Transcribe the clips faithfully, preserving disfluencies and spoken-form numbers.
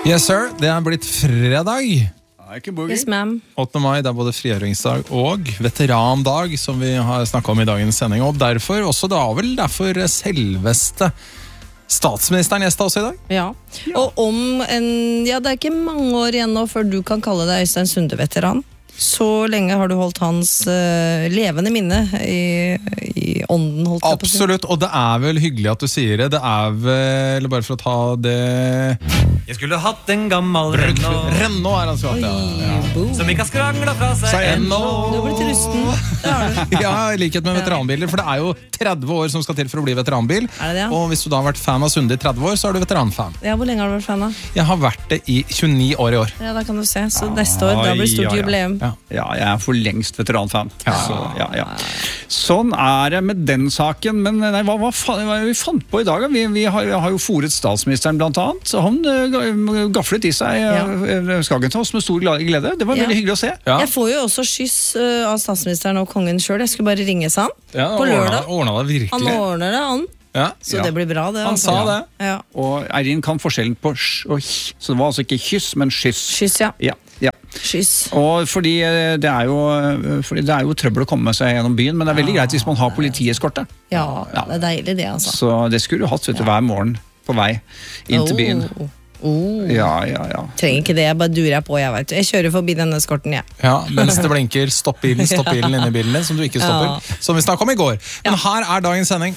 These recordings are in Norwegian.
Yes, sir. Det er blitt fredag. Yes, ma'am. åttende mai, det er både frigjøringsdag og veterandag, som vi har snakket om i dagens sending. Og derfor, også da vel derfor selveste statsministeren gjesta også i dag. Ja. ja, og om en, ja, det er ikke mange år igjen nå før du kan kalle deg Øystein Sunde-veteran. Så lenge har du holdt hans uh, levende minne i, i ånden, holdt jeg på å si. Absolutt, og det er vel hyggelig at du sier det. Det er vel, bare for å ta det... Jeg skulle hatt en gammel Renault Renault er han svart, ja. ja. Som ikke har skranglet fra seg ennå. Du har blitt rusten. Det har du. Ja, i likhet med veteranbiler, for det er jo tretti år som skal til for å bli veteranbil. Er det det? Og hvis du da har vært fan av Sunde i tretti år, så er du veteranfan. Ja, hvor lenge har du vært fan av? Jeg har vært det i tjueni år i år. Ja, da kan du se. Så neste år, da blir det stort ja, ja. jubileum. Ja. ja, jeg er for lengst veteranfan. Ja. Så, ja, ja. Sånn er det med den saken, men nei, hva, hva, hva, hva vi fant på i dag? Vi, vi, har, vi har jo foret statsministeren blant annet, så han uh, gafflet i seg uh, Skagentås med stor glede. Det var Ja. veldig hyggelig å se. Ja. Jeg får jo også skyss uh, av statsministeren og kongen selv. Jeg skulle bare ringe seg han. Ja, På lørdag. Ordnet det virkelig. Han ordner det, han. Ja. Så Ja. det blir bra, det. Han altså. sa det. Ja. Og Eirin kan forskjellen på sj og h, så det var altså ikke kyss, men skyss. Skyss, ja. Ja, ja. Skyss. Og fordi det er jo fordi det er jo trøbbel å komme seg gjennom byen, men det er veldig greit hvis man har politieskorte. Ja, Ja. det er deilig det, altså. Så det skulle du hatt vet du, hver morgen på vei inn til byen. Oh. Oh. Ja, ja, ja. Trenger ikke det, jeg bare durer jeg på, jeg vet. Jeg kjører forbi denne eskorten, jeg. Ja, mens det blinker, stopp bilen, stopp bilen inni bilen din, som du ikke stopper. Ja. Som vi snakket om i går. Men her er dagens sending.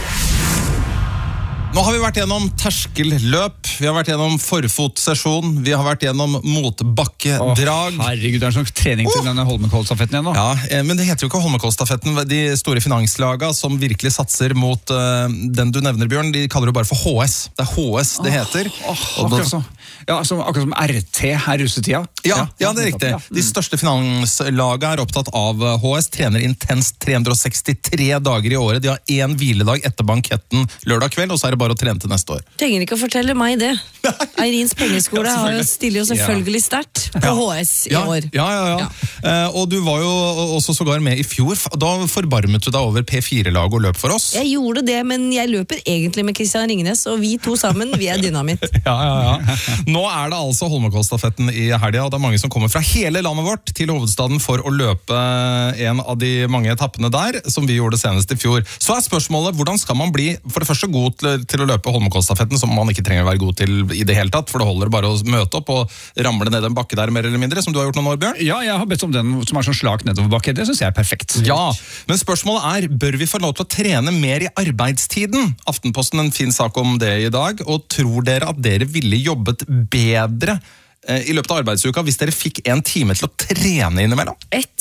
Nå har vi vært gjennom terskelløp, vi har vært gjennom forfotsesjon, vi har vært gjennom motbakkedrag. Åh, herregud, det er sånn trening til denne Holmenkollstafetten igjen nå. Ja, eh, men det heter jo ikke Holmenkollstafetten. De store finanslaga som virkelig satser mot uh, den du nevner, Bjørn, de kaller det bare for H S. Det er H S det heter. Åh, Og da- akkurat, så. Ja, altså, akkurat som R T her russetida. Ja, ja, det er riktig. Ja. De største finanslaga er opptatt av H S, trener intenst tre hundre og sekstitre dager i året. De har én hviledag etter banketten lørdag kveld, og så er det bare å trene til neste år. Trenger ikke å fortelle meg det. Eirins pengeskole Ja, har jo stiller jo selvfølgelig sterkt på H S i Ja, år. ja, ja, ja. Eh, og du var jo også sågar med i fjor. Da forbarmet du deg over P fire-laget og løp for oss. Jeg gjorde det, men jeg løper egentlig med Kristian Ringnes, og vi to sammen, vi er dynamitt. Ja, ja, ja. Nå er det altså Holmenkollstafetten i helga, og det er mange som kommer fra hele landet vårt til hovedstaden for å løpe en av de mange etappene der, som vi gjorde senest i fjor. Så er spørsmålet, hvordan skal man bli for det første god til, til å løpe Holmenkollstafetten, som man ikke trenger å være god til i det hele tatt, for det holder bare å møte opp og ramle ned en bakke der, mer eller mindre, som du har gjort noen år, Bjørn? Ja, jeg har bedt om den som er sånn slak nedoverbakke. Det synes jeg er perfekt. Ja, men spørsmålet er, bør vi få lov til å trene mer i arbeidstiden? Aftenposten en fin sak om det i dag, og tror dere at dere ville jobbet bedre eh, i løpet av arbeidsuka hvis dere fikk en time til å trene innimellom?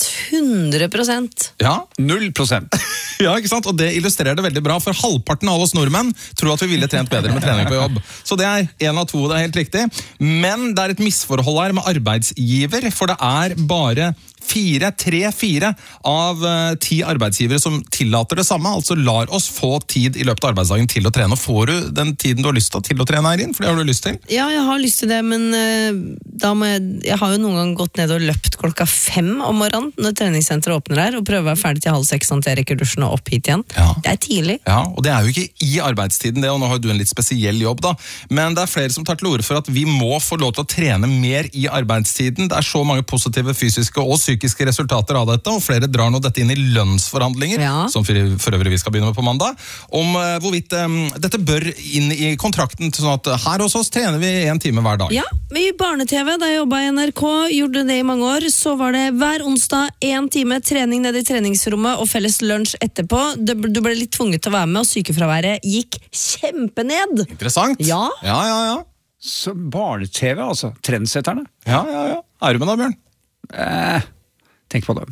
hundre prosent. Ja, Null prosent. ja, ikke sant? Og det illustrerer det veldig bra, for halvparten av oss nordmenn tror at vi ville trent bedre med trening på jobb. Så det er en av to, det er helt riktig. Men det er et misforhold her med arbeidsgiver, for det er bare fire, tre, fire av uh, ti arbeidsgivere som tillater det samme, altså lar oss få tid i løpet av arbeidsdagen til å trene. Og får du den tiden du har lyst til, til å trene her inn? For det har du lyst til? Ja, jeg har lyst til det, men uh, da må jeg, jeg har jo noen gang gått ned og løpt klokka fem om morgenen når treningssenteret åpner her, og prøver å være ferdig til halv seks sånn at jeg rekker dusjen og opp hit igjen. Ja. Det er tidlig. Ja, og det er jo ikke i arbeidstiden det, og nå har du en litt spesiell jobb da, men det er flere som tar til ord for at vi må få lov til å trene mer i arbeidstiden. Det er så mange positive fysiske og psykiske resultater av dette, og flere drar nå dette inn i lønnsforhandlinger, Ja. som for, for øvrig vi skal begynne med på mandag, om uh, hvorvidt um, dette bør inn i kontrakten, sånn at her hos oss trener vi en time hver dag. Ja, men i barne-T V, da jeg jobbet i N R K, gjorde det i mange år, så var det hver onsdag en time trening ned i treningsrommet og felles lunsj etterpå. Du du ble litt tvunget til å være med, og sykefraværet gikk kjempened. Interessant? Ja. Ja, ja, ja. Så barne-T V, altså. Trendsetterne. Ja, ja, ja. Er du med da, Bjørn? Eh, tenk på det.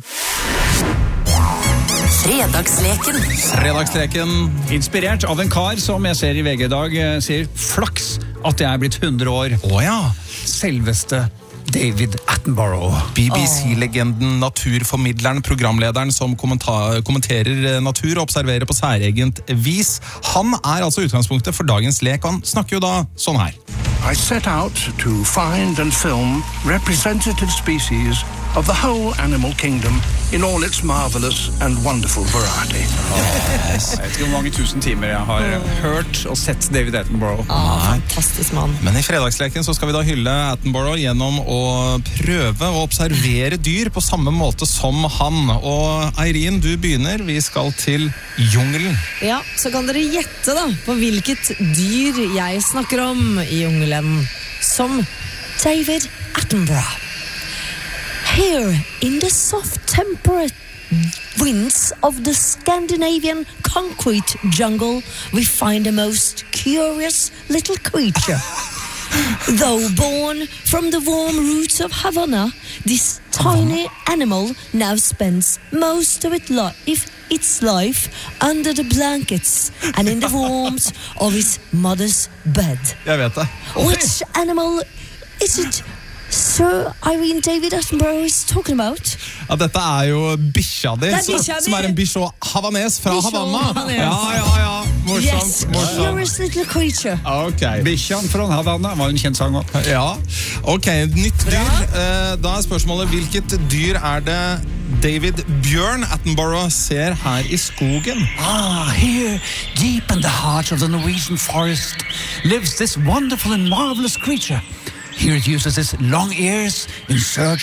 Fredagsleken. Fredagstreken. Inspirert av en kar som jeg ser i V G i dag, eh, sier flaks at jeg er blitt hundre år. Åja. Selveste David Attenborough. B B C-legenden, naturformidleren, programlederen som kommenta- kommenterer natur og observerer på særegent vis. Han er altså utgangspunktet for dagens lek, og han snakker jo da sånn her. I set out to find and film representative species of the whole animal kingdom in all its marvelous and wonderful variety. Jeg vet ikke hvor mange tusen timer jeg har hørt og sett David Attenborough. Ah, fantastisk mann. Men i fredagsleken så skal vi da hylle Attenborough gjennom å prøve å observere dyr på samme måte som han. Og Eirin, du begynner. Vi skal til jungelen. Ja, så kan dere gjette da på hvilket dyr jeg snakker om i jungelen. Som David Attenborough. Here in the soft temperate winds of the Scandinavian concrete jungle, we find a most curious little creature. Though born from the warm roots of Havana, this tiny animal now spends most of its life, its life under the blankets and in the warmth of its mother's bed. Jeg vet det. Which animal is it Sir Eirin David Attenborough is talking about? Ja, dette er jo bikkja di, Det er bikkja som er en bichot havanes fra Bichot Havanna. Havanese. Ja, ja, ja. Morsomt, Yes, morsomt. curious little creature. Ok. Bikkjan fra Havana var en kjent sang også. Ja, ok, nytt dyr. Eh, Da er spørsmålet, hvilket dyr er det David Bjørn Attenborough ser her i skogen? Ah, here, deep in the heart of the Norwegian forest, lives this wonderful and marvelous creature. Here it uses its long ears in search